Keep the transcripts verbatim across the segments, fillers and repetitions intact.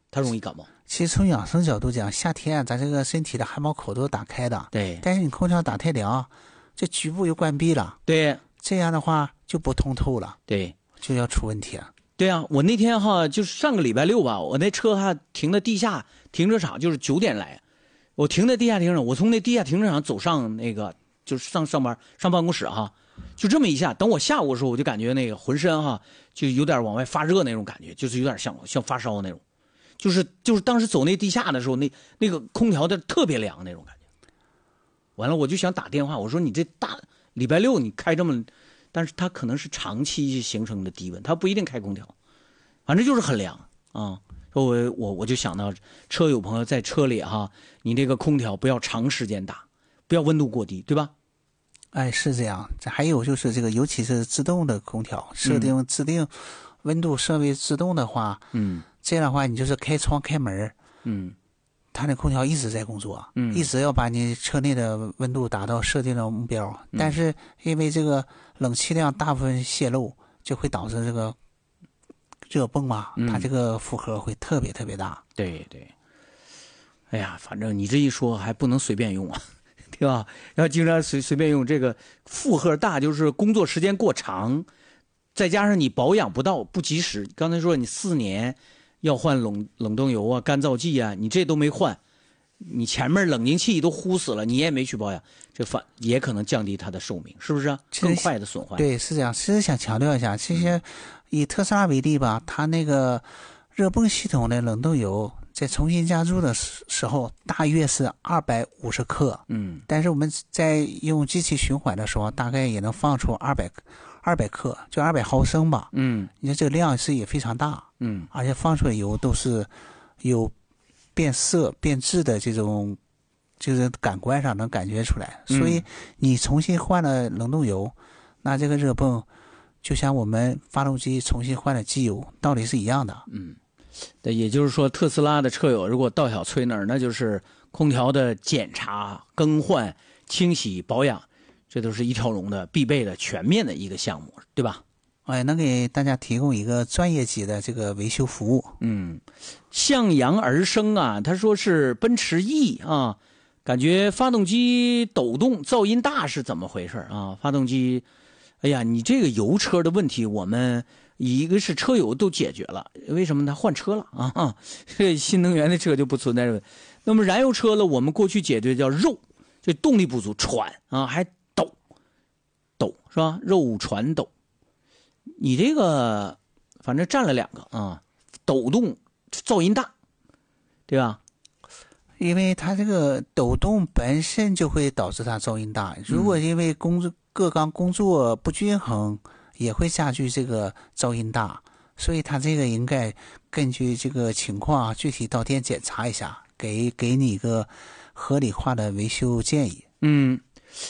它容易感冒。 其实从养生角度讲，夏天啊，咱这个身体的汗毛口都打开的， 对。 但是你空调打太凉，这局部又关闭了， 对， 这样的话就不通透了， 对， 就要出问题了。 对啊，我那天哈，就是上个礼拜六吧，我那车哈停在地下停车场，就是九点来，我停在地下停车场，我从那地下停车场走上那个就是上上班上办公室哈，就这么一下，等我下午的时候，我就感觉那个浑身哈就有点往外发热那种感觉，就是有点像像发烧那种，就是就是当时走那地下的时候，那那个空调的特别凉那种感觉。完了，我就想打电话，我说你这大礼拜六你开这么。但是它可能是长期形成的低温，它不一定开空调，反正就是很凉啊。我我我就想到车友朋友在车里哈，你这个空调不要长时间打，不要温度过低，对吧？ 哎，是这样。这还有就是这个，尤其是自动的空调，设定、嗯、自定温度设备自动的话， 嗯， 这样的话你就是开窗开门， 嗯。 它那空调一直在工作， 嗯， 一直要把你车内的温度达到设定的目标， 嗯、 但是因为这个冷气量大部分泄漏，就会导致这个热泵嘛、嗯，它这个负荷会特别特别大。 对对，哎呀，反正你这一说还不能随便用啊，对吧？要经常随随便用，这个负荷大就是工作时间过长，再加上你保养不到不及时。刚才说你四年。要换冷冷冻油啊、干燥剂啊，你这都没换，你前面冷凝器都呼死了，你也没去保养，这反也可能降低它的寿命，是不是、啊？更快的损坏。 对，是这样。其实想强调一下，其实以特斯拉为例吧，它那个热泵系统的冷冻油在重新加注的时候，大约是二百五十克。 嗯， 但是我们在用机器循环的时候，大概也能放出二百二百克，就二百毫升吧。 嗯， 你看这个量是也非常大。 嗯， 而且放出来油都是有变色变质的这种，就是感官上能感觉出来。 嗯、 所以你重新换了冷冻油，那这个热泵就像我们发动机重新换了机油，道理是一样的。 嗯，那也就是说，特斯拉的车友如果到小崔那儿，那就是空调的检查、更换、清洗、保养，这都是一条龙的必备的全面的一个项目，对吧？ 哎，能给大家提供一个专业级的这个维修服务。 嗯，向阳而生啊，他说是奔驰 E 啊，感觉发动机抖动，噪音大是怎么回事啊？发动机，哎呀，你这个油车的问题，我们一个是车友都解决了，为什么呢？换车了啊，这新能源的车就不存在这个。那么燃油车了，我们过去解决叫肉，这动力不足，喘啊，还抖抖是吧？肉喘抖。你这个反正占了两个啊，抖动噪音大，对吧？ 因为它这个抖动本身就会导致它噪音大，如果因为工作各缸工作不均衡，也会加剧这个噪音大，所以它这个应该根据这个情况具体到店检查一下，给给你一个合理化的维修建议。 嗯，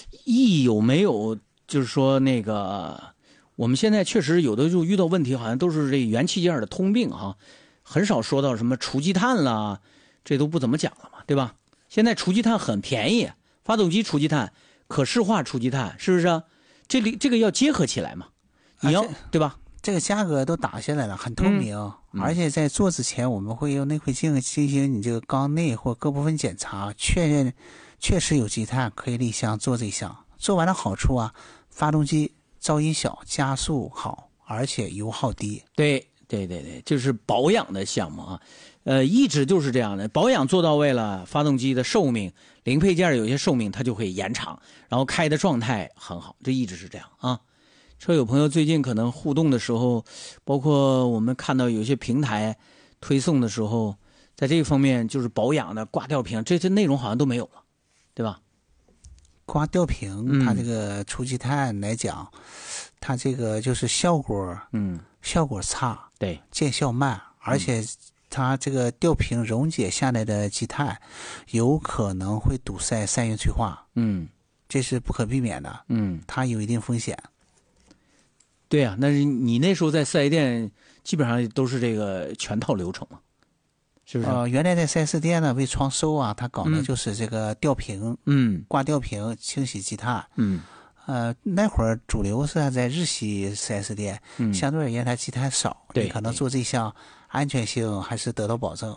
E 有没有就是说那个？我们现在确实有的就遇到问题，好像都是这元器件的通病啊，很少说到什么除积碳啦，这都不怎么讲了嘛，对吧？现在除积碳很便宜，发动机除积碳、可视化除积碳，是不是、啊？这里这个要结合起来嘛，你要、啊、对吧？ 这个价格都打下来了，很透明， 嗯、 而且在做之前，我们会用内窥镜进行你这个缸内或各部分检查，确认确实有积碳，可以立项做这项。做完了好处啊，发动机噪音小，加速好，而且油耗低。 对对对对，就是保养的项目啊，呃，一直就是这样的，保养做到位了，发动机的寿命、零配件有些寿命它就会延长，然后开的状态很好，这一直是这样啊。车友朋友最近可能互动的时候，包括我们看到有些平台推送的时候，在这个方面就是保养的挂吊瓶，这些内容好像都没有了，对吧？ 刮吊瓶，它这个除积碳来讲，嗯、它这个就是效果， 嗯， 效果差， 对， 见效慢，而且它这个吊瓶溶解下来的积碳，有可能会堵塞三元催化， 嗯， 这是不可避免的， 嗯， 它有一定风险。 对啊，那是你那时候在四 S 店基本上都是这个全套流程嘛。是不是？ 呃，原来在 四 S 店呢，为创收啊，他搞的就是这个吊瓶， 嗯， 挂吊瓶清洗积碳， 嗯， 呃，那会儿主流是在日系 四 S 店， 嗯， 相对而言它积碳少， 对， 你可能做这项安全性还是得到保证。